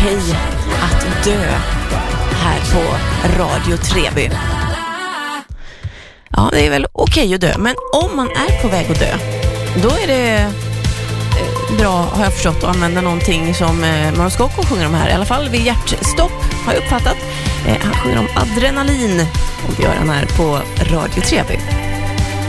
okej att dö här på Radio Treby. Ja, det är väl okej att dö, men om man är på väg att dö, då är det bra, har jag förstått, att använda någonting som Mauro Scocco sjunger om här, i alla fall vid hjärtstopp, har jag uppfattat. Han sjunger om adrenalin, och det gör han här på Radio Treby.